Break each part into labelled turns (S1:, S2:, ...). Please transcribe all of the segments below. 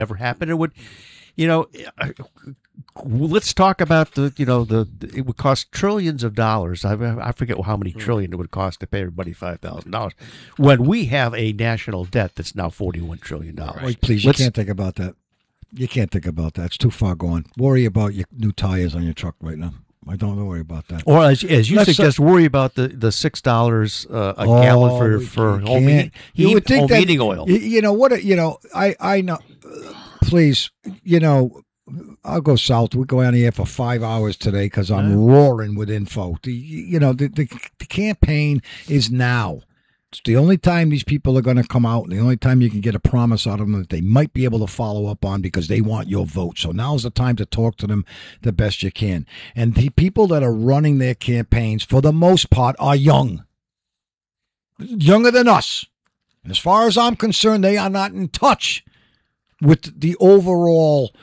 S1: ever happen. It would, you know, let's talk about it would cost trillions of dollars. I forget how many trillion it would cost to pay everybody $5,000 when we have a national debt that's now $41 trillion.
S2: Wait, please, you can't think about that. You can't think about that. It's too far gone. Worry about your new tires on your truck right now. I don't worry about that.
S1: Or as you suggest, worry about the $6 a gallon for home heating oil.
S2: You know what? You know, I know. Please, you know, I'll go south. We go on the air for 5 hours today because I'm roaring with info. The campaign is now. It's the only time these people are going to come out, and the only time you can get a promise out of them that they might be able to follow up on because they want your vote. So now's the time to talk to them the best you can. And the people that are running their campaigns, for the most part, are young. Younger than us. And as far as I'm concerned, they are not in touch with the overall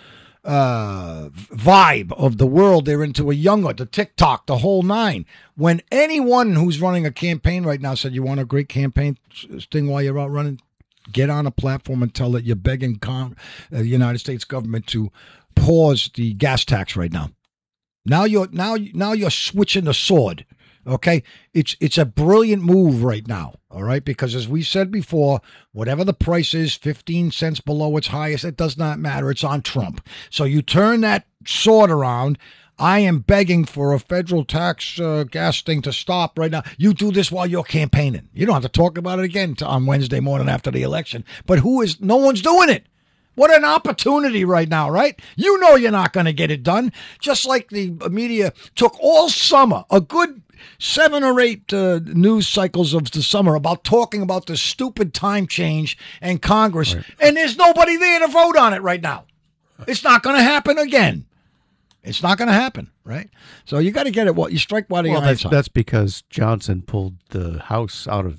S2: vibe of the world. They're into the TikTok, the whole nine. When anyone who's running a campaign right now said, you want a great campaign thing while you're out running, get on a platform and tell that you're begging the United States government to pause the gas tax right now. Now you're switching the sword. Okay, it's a brilliant move right now, all right? Because as we said before, whatever the price is, 15 cents below its highest, it does not matter. It's on Trump. So you turn that sword around. I am begging for a federal tax gas thing to stop right now. You do this while you're campaigning. You don't have to talk about it again on Wednesday morning after the election. But no one's doing it. What an opportunity right now, right? You know you're not going to get it done. Just like the media took all summer, a good 7 or 8 news cycles of the summer about talking about the stupid time change and Congress, right. And there's nobody there to vote on it right now. It's not going to happen again. It's not going to happen, right? So you got to get it. You strike while the iron's hot.
S1: That's because Johnson pulled the House out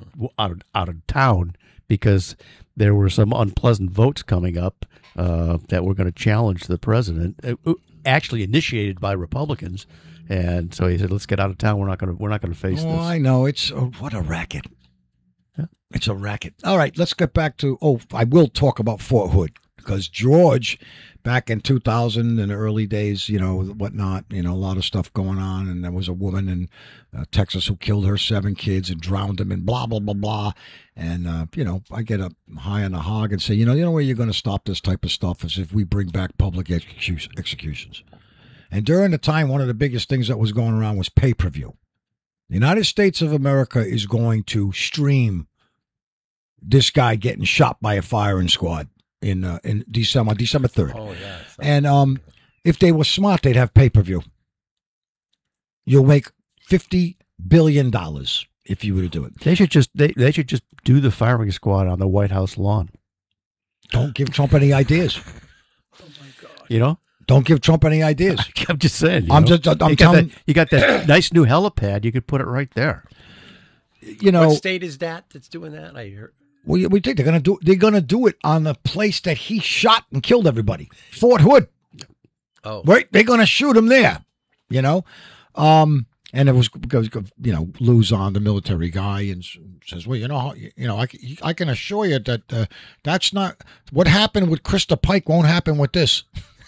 S1: of town because there were some unpleasant votes coming up that were going to challenge the president, actually initiated by Republicans. And so he said, "Let's get out of town. We're not going to face this."
S2: I know what a racket. Yeah. It's a racket. All right, let's get back to. I will talk about Fort Hood because George, back in 2000 in the early days, whatnot, a lot of stuff going on, and there was a woman in Texas who killed her 7 kids and drowned them, and blah blah blah blah. And I get up high on the hog and say, you know where you're going to stop this type of stuff is if we bring back public executions. And during the time, one of the biggest things that was going around was pay-per-view. The United States of America is going to stream this guy getting shot by a firing squad in December 3rd.
S3: Oh, yeah.
S2: And if they were smart, they'd have pay-per-view. You'll make $50 billion if you were to do it.
S1: They should just do the firing squad on the White House lawn.
S2: Don't give Trump any ideas.
S3: Oh, my God.
S2: Don't give Trump any ideas.
S1: I'm just saying.
S2: I'm telling
S1: you got that nice new helipad. You could put it right there.
S3: What state is that's doing that? I heard.
S2: Well, we think they're gonna do it on the place that he shot and killed everybody, Fort Hood.
S3: Oh,
S2: right. They're gonna shoot him there. And it was because Luzon, the military guy, and says, well, I can assure you that that's not what happened with Krista Pike. Won't happen with this.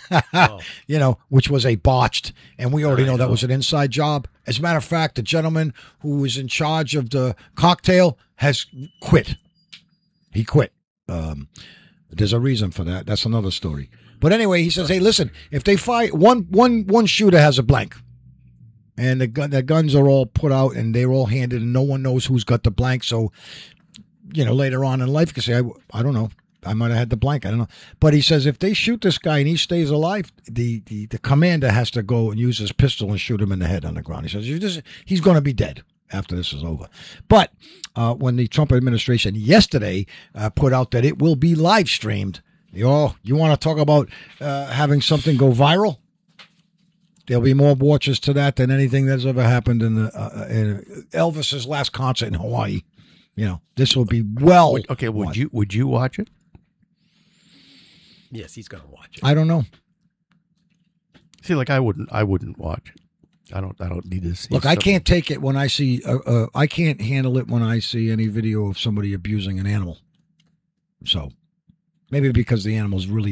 S2: Which was a botched, and we already know that was an inside job. As a matter of fact, the gentleman who was in charge of the cocktail has quit. He quit. There's a reason for that. That's another story. But anyway, he says, hey, listen, if they fight, one shooter has a blank. And the guns are all put out, and they're all handed, and no one knows who's got the blank. So, later on in life, you can say, I don't know. I might have had the blank. I don't know. But he says if they shoot this guy and he stays alive, the commander has to go and use his pistol and shoot him in the head on the ground. He says he's going to be dead after this is over. But when the Trump administration yesterday put out that it will be live streamed, you want to talk about having something go viral? There'll be more watchers to that than anything that's ever happened in Elvis's last concert in Hawaii. This will be well.
S1: Okay, would you watch it?
S3: Yes, he's going to watch it.
S2: I don't know.
S1: See, I wouldn't watch it. I don't need to see.
S2: Look, I can't take it when I see. I can't handle it when I see any video of somebody abusing an animal. So, Maybe because the animal's really